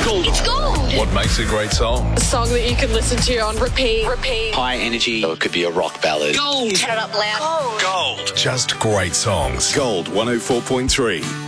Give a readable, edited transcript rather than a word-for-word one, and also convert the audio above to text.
Gold. It's gold. What makes a great song? A song that you can listen to on repeat. High energy. So it could be a rock ballad. Gold. Turn it up loud. Gold. Just great songs. Gold 104.3.